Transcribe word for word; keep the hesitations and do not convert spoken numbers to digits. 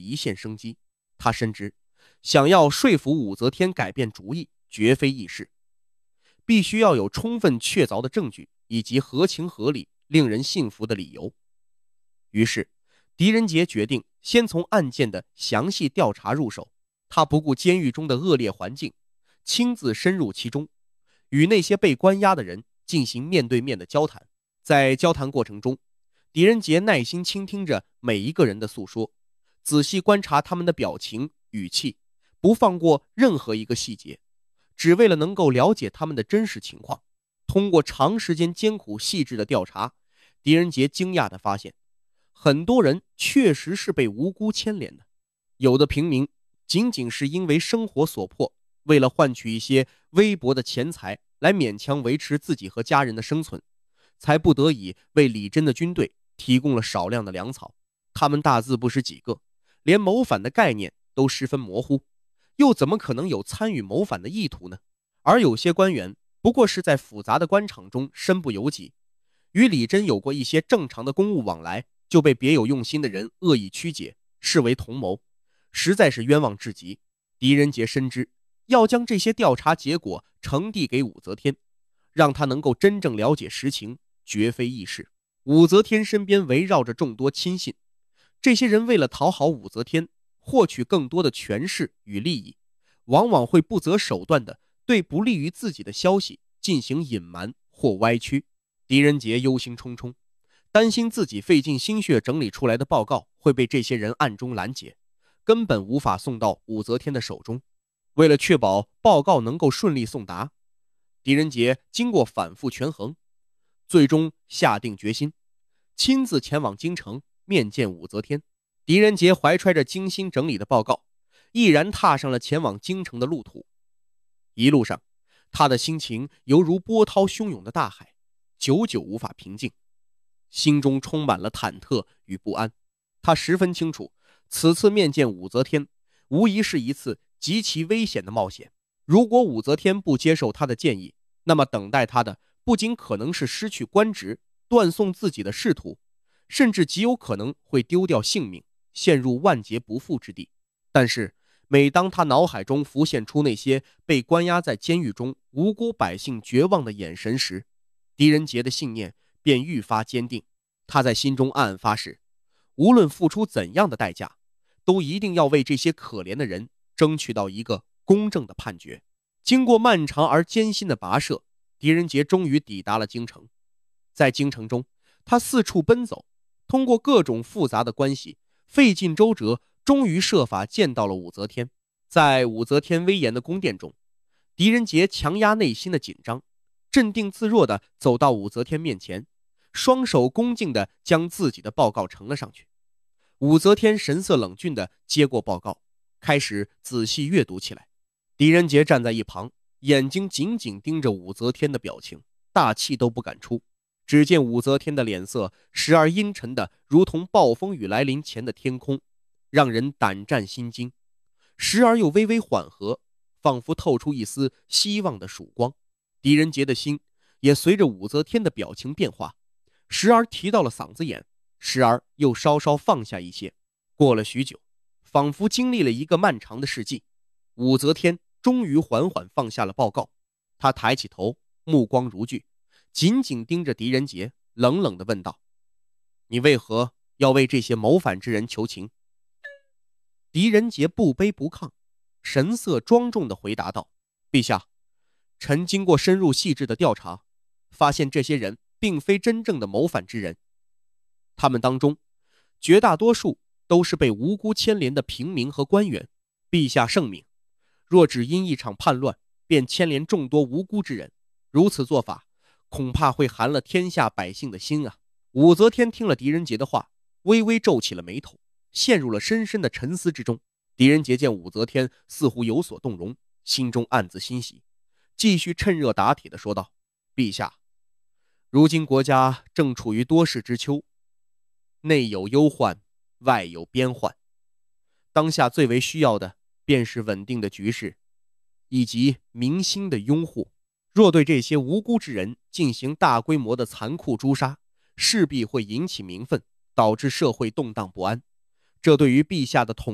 一线生机。他深知，想要说服武则天改变主意，绝非易事，必须要有充分确凿的证据，以及合情合理、令人信服的理由。于是，狄仁杰决定先从案件的详细调查入手。他不顾监狱中的恶劣环境，亲自深入其中，与那些被关押的人进行面对面的交谈。在交谈过程中，狄仁杰耐心倾听着每一个人的诉说，仔细观察他们的表情、语气，不放过任何一个细节，只为了能够了解他们的真实情况。通过长时间艰苦细致的调查，狄仁杰惊讶地发现，很多人确实是被无辜牵连的。有的平民仅仅是因为生活所迫，为了换取一些微薄的钱财来勉强维持自己和家人的生存，才不得已为李真的军队提供了少量的粮草。他们大字不识几个，连谋反的概念都十分模糊，又怎么可能有参与谋反的意图呢？而有些官员不过是在复杂的官场中身不由己，与李真有过一些正常的公务往来，就被别有用心的人恶意曲解，视为同谋，实在是冤枉至极。狄仁杰深知，要将这些调查结果呈递给武则天，让他能够真正了解实情，绝非易事。武则天身边围绕着众多亲信，这些人为了讨好武则天，获取更多的权势与利益，往往会不择手段地对不利于自己的消息进行隐瞒或歪曲。狄仁杰忧心忡忡，担心自己费尽心血整理出来的报告会被这些人暗中拦截，根本无法送到武则天的手中。为了确保报告能够顺利送达，狄仁杰经过反复权衡，最终下定决心，亲自前往京城面见武则天。狄仁杰怀揣着精心整理的报告，毅然踏上了前往京城的路途。一路上，他的心情犹如波涛汹涌的大海，久久无法平静，心中充满了忐忑与不安。他十分清楚，此次面见武则天无疑是一次极其危险的冒险。如果武则天不接受他的建议，那么等待他的不仅可能是失去官职、断送自己的仕途，甚至极有可能会丢掉性命，陷入万劫不复之地。但是每当他脑海中浮现出那些被关押在监狱中无辜百姓绝望的眼神时，狄仁杰的信念便愈发坚定。他在心中暗暗发誓，无论付出怎样的代价，都一定要为这些可怜的人争取到一个公正的判决。经过漫长而艰辛的跋涉，狄仁杰终于抵达了京城。在京城中，他四处奔走，通过各种复杂的关系，费尽周折，终于设法见到了武则天。在武则天威严的宫殿中，狄仁杰强压内心的紧张，镇定自若地走到武则天面前，双手恭敬地将自己的报告呈了上去。武则天神色冷峻地接过报告，开始仔细阅读起来。狄仁杰站在一旁，眼睛紧紧盯着武则天的表情，大气都不敢出。只见武则天的脸色时而阴沉的如同暴风雨来临前的天空，让人胆战心惊，时而又微微缓和，仿佛透出一丝希望的曙光。狄仁杰的心也随着武则天的表情变化，时而提到了嗓子眼，时而又稍稍放下一些。过了许久，仿佛经历了一个漫长的世纪，武则天终于缓缓放下了报告。她抬起头，目光如炬，紧紧盯着狄仁杰，冷冷地问道：“你为何要为这些谋反之人求情？”狄仁杰不卑不亢，神色庄重地回答道：“陛下，臣经过深入细致的调查，发现这些人并非真正的谋反之人，他们当中绝大多数都是被无辜牵连的平民和官员。陛下圣明，若只因一场叛乱便牵连众多无辜之人，如此做法恐怕会寒了天下百姓的心啊。”武则天听了狄仁杰的话，微微皱起了眉头，陷入了深深的沉思之中。狄仁杰见武则天似乎有所动容，心中暗自欣喜，继续趁热打铁地说道：“陛下，如今国家正处于多事之秋，内有忧患，外有边患，当下最为需要的便是稳定的局势，以及民心的拥护。若对这些无辜之人进行大规模的残酷诛杀，势必会引起民愤，导致社会动荡不安。这对于陛下的统